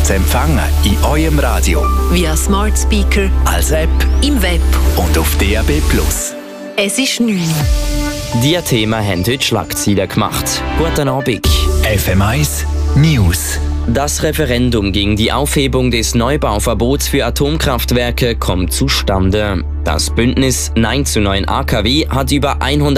zu empfangen in eurem Radio, via Smart Speaker, als App im Web und auf DAB+. Es ist 9. Die Themen haben heute Schlagzeilen gemacht. Guten Abend. FM1 News. Das Referendum gegen die Aufhebung des Neubauverbots für Atomkraftwerke kommt zustande. Das Bündnis Nein zu neuen AKW hat über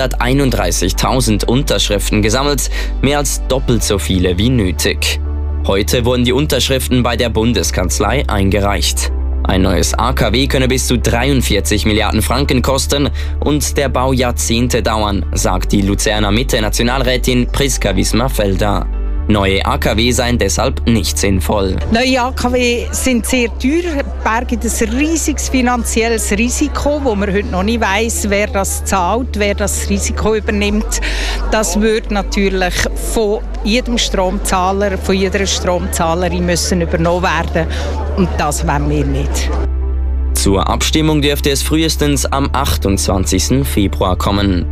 131.000 Unterschriften gesammelt, mehr als doppelt so viele wie nötig. Heute wurden die Unterschriften bei der Bundeskanzlei eingereicht. Ein neues AKW könne bis zu 43 Milliarden Franken kosten und der Bau Jahrzehnte dauern, sagt die Luzerner Mitte-Nationalrätin Priska Wismar-Felder. Neue AKW seien deshalb nicht sinnvoll. Neue AKW sind sehr teuer, bergen ein riesiges finanzielles Risiko, wo man heute noch nicht weiss, wer das zahlt, wer das Risiko übernimmt. Das würde natürlich von jedem Stromzahler, von jeder Stromzahlerin müssen übernommen werden. Und das wollen wir nicht. Zur Abstimmung dürfte es frühestens am 28. Februar kommen.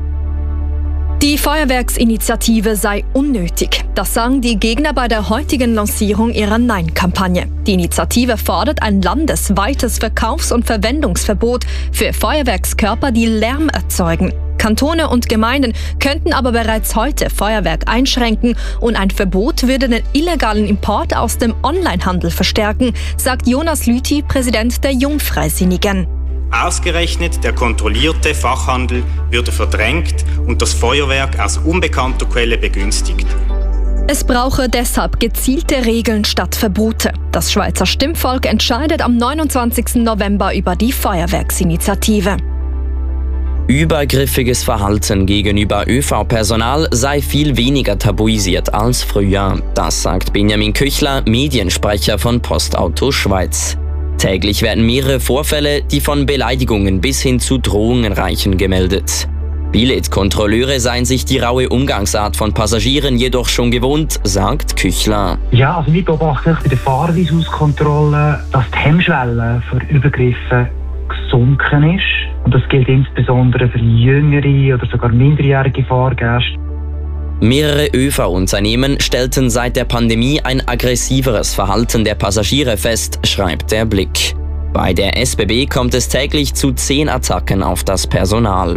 Die Feuerwerksinitiative sei unnötig. Das sagen die Gegner bei der heutigen Lancierung ihrer Nein-Kampagne. Die Initiative fordert ein landesweites Verkaufs- und Verwendungsverbot für Feuerwerkskörper, die Lärm erzeugen. Kantone und Gemeinden könnten aber bereits heute Feuerwerk einschränken und ein Verbot würde den illegalen Import aus dem Onlinehandel verstärken, sagt Jonas Lüthi, Präsident der Jungfreisinnigen. Ausgerechnet der kontrollierte Fachhandel würde verdrängt und das Feuerwerk aus unbekannter Quelle begünstigt. Es brauche deshalb gezielte Regeln statt Verbote. Das Schweizer Stimmvolk entscheidet am 29. November über die Feuerwerksinitiative. Übergriffiges Verhalten gegenüber ÖV-Personal sei viel weniger tabuisiert als früher. Das sagt Benjamin Küchler, Mediensprecher von Postauto Schweiz. Täglich werden mehrere Vorfälle, die von Beleidigungen bis hin zu Drohungen reichen, gemeldet. Billetkontrolleure seien sich die raue Umgangsart von Passagieren jedoch schon gewohnt, sagt Küchler. Ja, also wir beobachten bei der Fahrerweisungskontrolle, dass die Hemmschwelle für Übergriffe gesunken ist. Und das gilt insbesondere für jüngere oder sogar minderjährige Fahrgäste. Mehrere ÖV-Unternehmen stellten seit der Pandemie ein aggressiveres Verhalten der Passagiere fest, schreibt der Blick. Bei der SBB kommt es täglich zu 10 Attacken auf das Personal.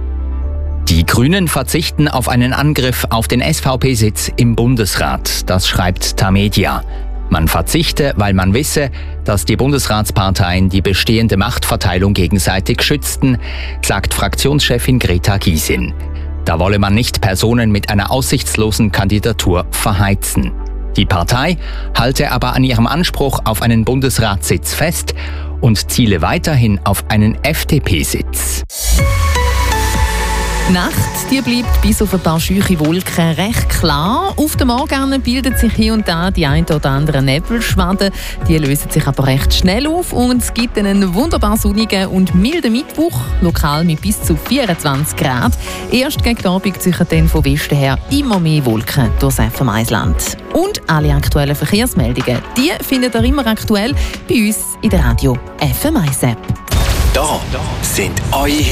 Die Grünen verzichten auf einen Angriff auf den SVP-Sitz im Bundesrat, das schreibt Tamedia. Man verzichte, weil man wisse, dass die Bundesratsparteien die bestehende Machtverteilung gegenseitig schützten, sagt Fraktionschefin Greta Gysin. Da wolle man nicht Personen mit einer aussichtslosen Kandidatur verheizen. Die Partei halte aber an ihrem Anspruch auf einen Bundesratssitz fest und ziele weiterhin auf einen FDP-Sitz. Die Nacht die bleibt bis auf ein paar scheuche Wolken recht klar. Auf dem Morgen bildet sich hier und da die ein oder andere Nebelschwaden. Die lösen sich aber recht schnell auf und es gibt einen wunderbar sonnigen und milden Mittwoch, lokal mit bis zu 24 Grad. Erst gegen Abend ziehen dann von Westen her immer mehr Wolken durchs FM1-Land. Und alle aktuellen Verkehrsmeldungen, die findet ihr immer aktuell bei uns in der Radio FM1-App. Da sind eure